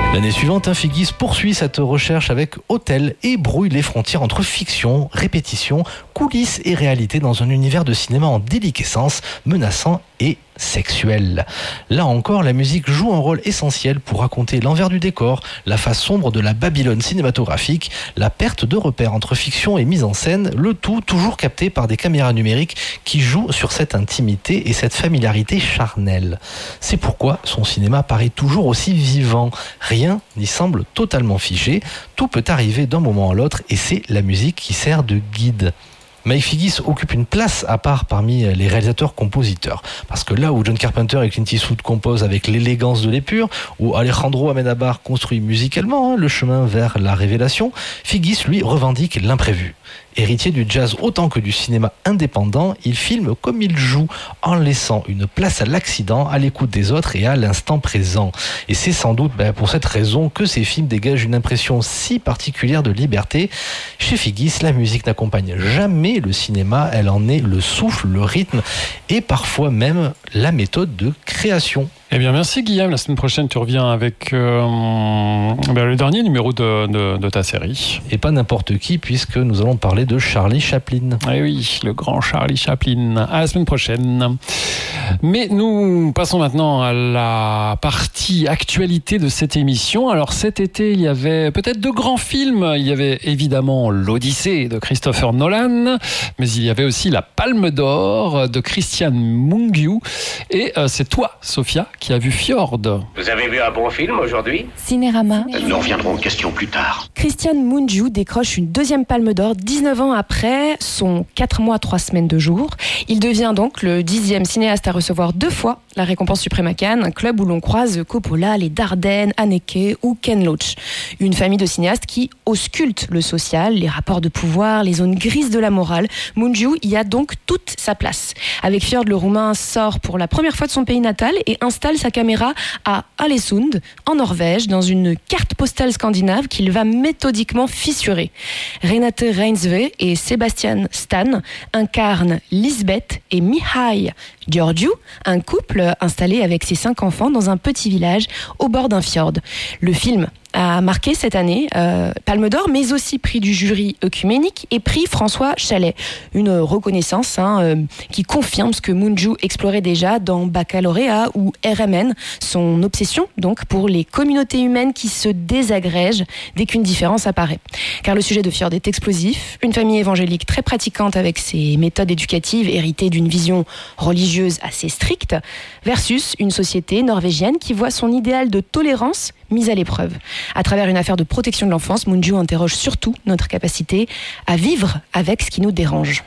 L'année suivante, Figgis poursuit cette recherche avec Hôtel et brouille les frontières entre fiction, répétition, coulisses et réalité dans un univers de cinéma en déliquescence, menaçant et sexuel. Là encore, la musique joue un rôle essentiel pour raconter l'envers du décor, la face sombre de la Babylone cinématographique, la perte de repères entre fiction et mise en scène, le tout toujours capté par des caméras numériques qui jouent sur cette intimité et cette familiarité charnelle. C'est pourquoi son cinéma paraît toujours aussi vivant. Rien n'y semble totalement figé, tout peut arriver d'un moment à l'autre et c'est la musique qui sert de guide. Mike Figgis occupe une place à part parmi les réalisateurs-compositeurs. Parce que là où John Carpenter et Clint Eastwood composent avec l'élégance de l'épure, où Alejandro Amenábar construit musicalement le chemin vers la révélation, Figgis, lui, revendique l'imprévu. Héritier du jazz autant que du cinéma indépendant, il filme comme il joue, en laissant une place à l'accident, à l'écoute des autres et à l'instant présent. Et c'est sans doute pour cette raison que ces films dégagent une impression si particulière de liberté. Chez Figgis, la musique n'accompagne jamais le cinéma, elle en est le souffle, le rythme et parfois même la méthode de création. Eh bien, merci Guillaume. La semaine prochaine, tu reviens avec le dernier numéro de ta série. Et pas n'importe qui, puisque nous allons parler de Charlie Chaplin. Eh oui, le grand Charlie Chaplin. À la semaine prochaine. Mais nous passons maintenant à la partie actualité de cette émission. Alors cet été, il y avait peut-être de grands films. Il y avait évidemment l'Odyssée de Christopher Nolan, mais il y avait aussi la Palme d'Or de Christian Mungiu. Et c'est toi, Sophia, qui a vu Fjord. Vous avez vu un bon film aujourd'hui ? Cinérama. Nous reviendrons aux questions plus tard. Christian Mungiu décroche une deuxième Palme d'Or 19 ans après son 4 mois 3 semaines de jour. Il devient donc le 10e cinéaste à recevoir 2 fois la récompense suprême à Cannes, un club où l'on croise Coppola, les Dardenne, Haneke ou Ken Loach. Une famille de cinéastes qui ausculte le social, les rapports de pouvoir, les zones grises de la morale. Mungiu y a donc toute sa place. Avec Fjord, le Roumain sort pour la première fois de son pays natal et installe sa caméra à Ålesund, en Norvège, dans une carte postale scandinave qu'il va méthodiquement fissurer. Renate Reinsve et Sebastian Stan incarnent Lisbeth et Mihai Georgiou, un couple installé avec ses 5 enfants dans un petit village au bord d'un fjord. Le film a marqué cette année Palme d'Or, mais aussi prix du jury œcuménique et prix François Chalet. Une reconnaissance qui confirme ce que Mungiu explorait déjà dans Baccalauréat ou RMN, son obsession donc pour les communautés humaines qui se désagrègent dès qu'une différence apparaît. Car le sujet de Fjord est explosif, une famille évangélique très pratiquante avec ses méthodes éducatives héritées d'une vision religieuse assez stricte, versus une société norvégienne qui voit son idéal de tolérance mise à l'épreuve. À travers une affaire de protection de l'enfance, Mungiu interroge surtout notre capacité à vivre avec ce qui nous dérange.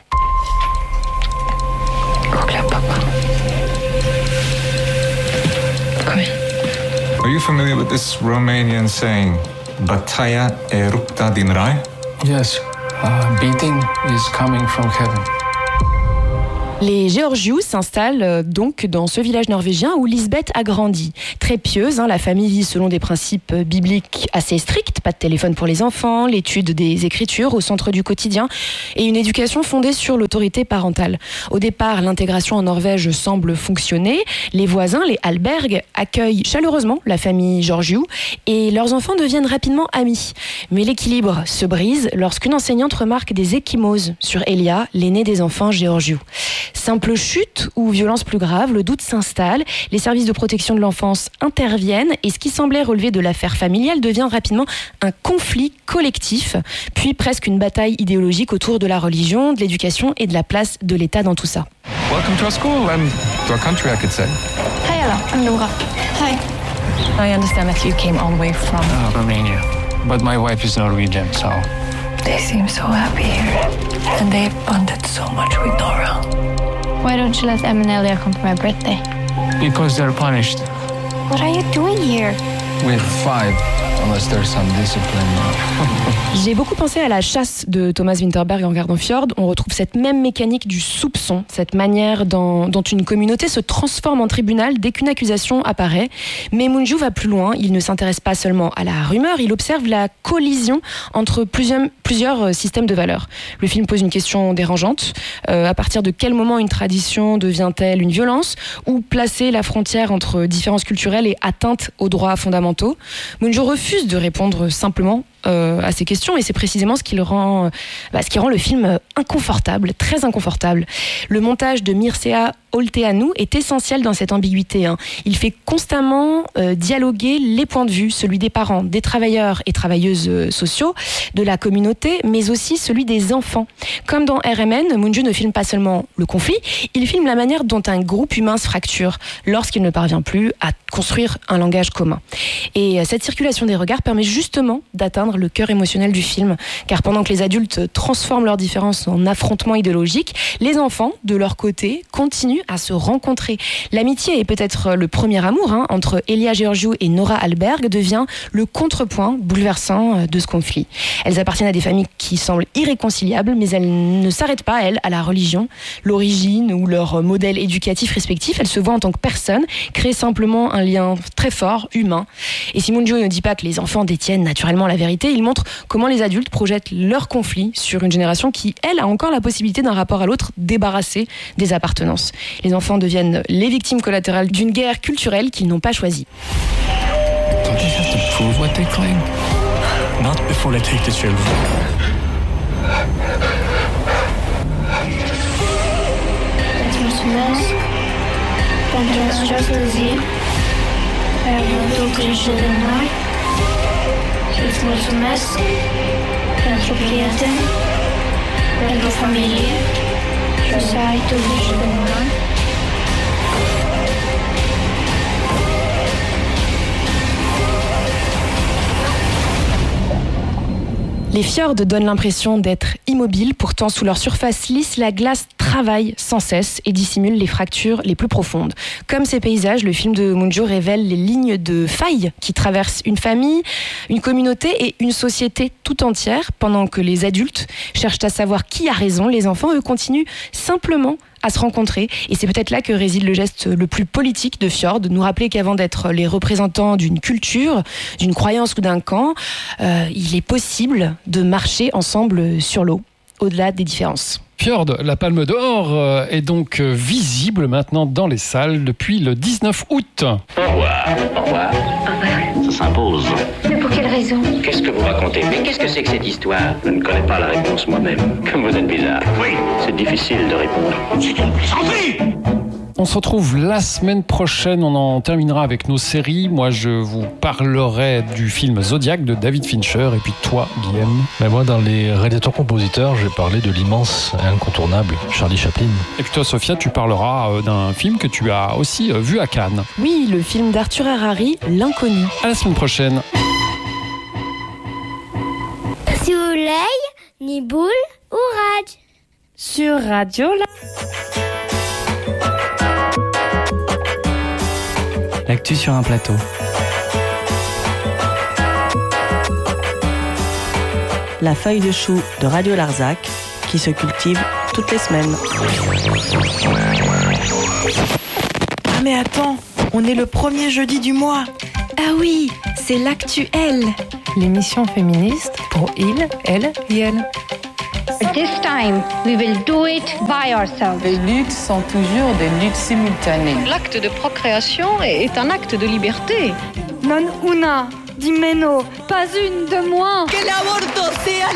Are you familiar with this Romanian saying, Bătaia e rupta din rai? Yes, beating is coming from heaven. Les Georgiou s'installent donc dans ce village norvégien où Lisbeth a grandi. Très pieuse, la famille vit selon des principes bibliques assez stricts, pas de téléphone pour les enfants, l'étude des écritures au centre du quotidien et une éducation fondée sur l'autorité parentale. Au départ, l'intégration en Norvège semble fonctionner. Les voisins, les Hallberg, accueillent chaleureusement la famille Georgiou et leurs enfants deviennent rapidement amis. Mais l'équilibre se brise lorsqu'une enseignante remarque des ecchymoses sur Elia, l'aîné des enfants Georgiou. Simple chute ou violence plus grave, le doute s'installe, les services de protection de l'enfance interviennent et ce qui semblait relever de l'affaire familiale devient rapidement un conflit collectif, puis presque une bataille idéologique autour de la religion, de l'éducation et de la place de l'État dans tout ça. Welcome to our school and to our country, I could say. Hi, Ella. I'm Nora. Hi. I understand that you came all the way from Romania. But my wife is Norwegian, so... They seem so happy here. And they've bonded so much with Nora. Why don't you let Em and Elia come for my birthday? Because they're punished. What are you doing here? We're 5. unless there's some discipline. J'ai beaucoup pensé à La Chasse de Thomas Vinterberg en regardant Fjord. On retrouve cette même mécanique du soupçon, cette manière dont une communauté se transforme en tribunal dès qu'une accusation apparaît. Mais Mungiu va plus loin. Il ne s'intéresse pas seulement à la rumeur, il observe la collision entre plusieurs systèmes de valeurs. Le film pose une question dérangeante. À partir de quel moment une tradition devient-elle une violence? Ou placer la frontière entre différences culturelles et atteinte aux droits fondamentaux? Mungiu refuse de répondre simplement à ces questions, et c'est précisément ce qui rend le film inconfortable, très inconfortable. Le montage de Mircea Olteanu est essentiel dans cette ambiguïté. Il fait constamment dialoguer les points de vue, celui des parents, des travailleurs et travailleuses sociaux, de la communauté, mais aussi celui des enfants. Comme dans RMN, Mungiu ne filme pas seulement le conflit, il filme la manière dont un groupe humain se fracture lorsqu'il ne parvient plus à construire un langage commun. Et cette circulation des regards permet justement d'atteindre le cœur émotionnel du film, car pendant que les adultes transforment leurs différences en affrontements idéologiques, les enfants, de leur côté, continuent à se rencontrer. L'amitié est peut-être le premier amour entre Elia Georgiou et Nora Alberg devient le contrepoint bouleversant de ce conflit. Elles appartiennent à des familles qui semblent irréconciliables, mais elles ne s'arrêtent pas, elles, à la religion, l'origine ou leur modèle éducatif respectif. Elles se voient en tant que personnes, créent simplement un lien très fort, humain. Et si Mungiu ne dit pas que les enfants détiennent naturellement la vérité, il montre comment les adultes projettent leur conflit sur une génération qui, elle, a encore la possibilité d'un rapport à l'autre débarrassé des appartenances. Les enfants deviennent les victimes collatérales d'une guerre culturelle qu'ils n'ont pas choisie. Don't they have to prove what they claim? Not before they take the children. Îți mulțumesc pentru prieteni, pentru familie și să ai tu și de un an. Les fjords donnent l'impression d'être immobiles, pourtant sous leur surface lisse, la glace travaille sans cesse et dissimule les fractures les plus profondes. Comme ces paysages, le film de Mungiu révèle les lignes de faille qui traversent une famille, une communauté et une société tout entière. Pendant que les adultes cherchent à savoir qui a raison, les enfants, eux, continuent simplement à se rencontrer. Et c'est peut-être là que réside le geste le plus politique de Fjord, nous rappeler qu'avant d'être les représentants d'une culture, d'une croyance ou d'un camp, il est possible de marcher ensemble sur l'eau, au-delà des différences. Fjord, la Palme d'Or est donc visible maintenant dans les salles depuis le 19 août. Au revoir. Au revoir. Ça s'impose. Mais pour quelle raison? Qu'est-ce que vous racontez? Mais qu'est-ce que c'est que cette histoire? Je ne connais pas la réponse moi-même. Comme vous êtes bizarre. Oui, c'est difficile de répondre. C'est une plaisanterie! On se retrouve la semaine prochaine, on en terminera avec nos séries. Moi, je vous parlerai du film Zodiac de David Fincher. Et puis toi, Guillaume? Moi, dans les réalisateurs-compositeurs, je vais parler de l'immense et incontournable Charlie Chaplin. Et puis toi, Sophia, tu parleras d'un film que tu as aussi vu à Cannes. Oui, le film d'Arthur Harari, L'Inconnu. À la semaine prochaine. Soleil, ni boule, orage. Sur Radio L'actu sur un plateau. La feuille de chou de Radio Larzac qui se cultive toutes les semaines. Ah mais attends, on est le premier jeudi du mois. Ah oui, c'est l'Actuel, l'émission féministe pour il, elle et elle. This time, we will do it by ourselves. Les luttes sont toujours des luttes simultanées. L'acte de procréation est un acte de liberté. Non una di meno, pas une de moins. Que l'avorto sea